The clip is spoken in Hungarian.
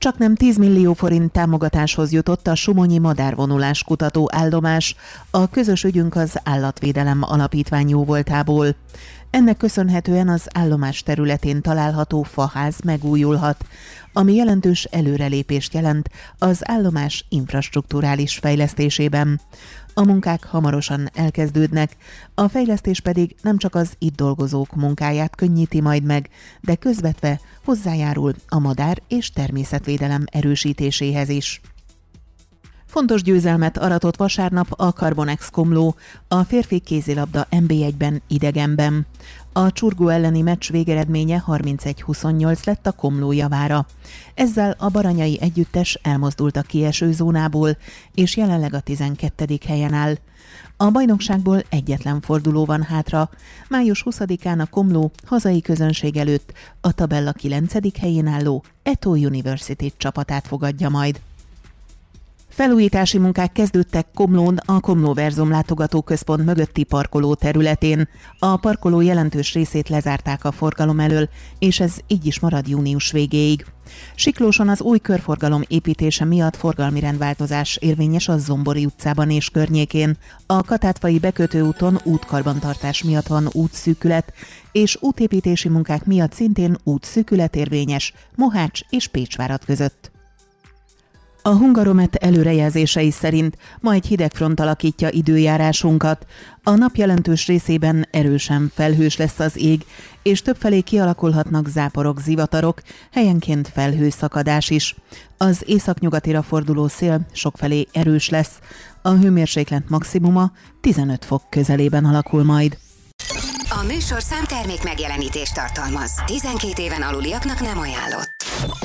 Csaknem 10 millió forint támogatáshoz jutott a Somonyi Madárvonulás kutató állomás a Közös ügyünk az Állatvédelem Alapítvány jóvoltából. Ennek köszönhetően az állomás területén található faház megújulhat, ami jelentős előrelépést jelent az állomás infrastrukturális fejlesztésében. A munkák hamarosan elkezdődnek, a fejlesztés pedig nem csak az itt dolgozók munkáját könnyíti majd meg, de közvetve hozzájárul a madár- és természetvédelem erősítéséhez is. Fontos győzelmet aratott vasárnap a Carbonex Komló a férfi kézilabda NB1-ben idegenben. A Csurgó elleni meccs végeredménye 31-28 lett a Komló javára. Ezzel a baranyai együttes elmozdult a kieső zónából, és jelenleg a 12. helyen áll. A bajnokságból egyetlen forduló van hátra. Május 20-án a Komló hazai közönség előtt a tabella 9. helyén álló Eto University csapatát fogadja majd. Felújítási munkák kezdődtek Komlón a Komlóverzum látogatóközpont mögötti parkoló területén. A parkoló jelentős részét lezárták a forgalom elől, és ez így is marad június végéig. Siklóson az új körforgalom építése miatt forgalmi rendváltozás érvényes a Zombori utcában és környékén. A Katátfai bekötőúton útkarbantartás miatt van útszűkület, és útépítési munkák miatt szintén útszűkület érvényes Mohács és Pécsvárad között. A Hungaromet előrejelzései szerint ma egy hideg front alakítja időjárásunkat. A nap jelentős részében erősen felhős lesz az ég, és többfelé kialakulhatnak záporok, zivatarok, helyenként felhőszakadás is. Az északnyugatira forduló szél sokfelé erős lesz. A hőmérséklet maximuma 15 fok közelében alakul majd. A műsorszám termék megjelenítést tartalmaz. 12 éven aluliaknak nem ajánlott.